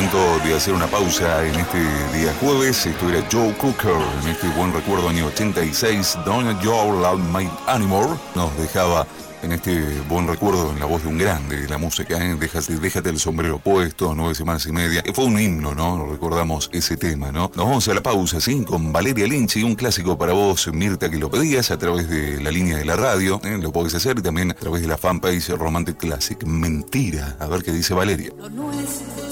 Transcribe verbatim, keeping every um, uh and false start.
momento de hacer una pausa en este día jueves. Esto era Joe Cocker en este buen recuerdo año ochenta y seis. Don't You Love Me Anymore nos dejaba en este buen recuerdo en la voz de un grande de la música, ¿eh? Déjate, déjate el sombrero puesto, nueve semanas y media. Fue un himno, ¿no? Recordamos ese tema, ¿no? Nos vamos a la pausa, ¿sí? Con Valeria Lynch y un clásico para vos, Mirta, que lo pedías a través de la línea de la radio, ¿eh? Lo podés hacer y también a través de la fanpage Romantic Classic. Mentira. A ver qué dice Valeria. Lo nuestro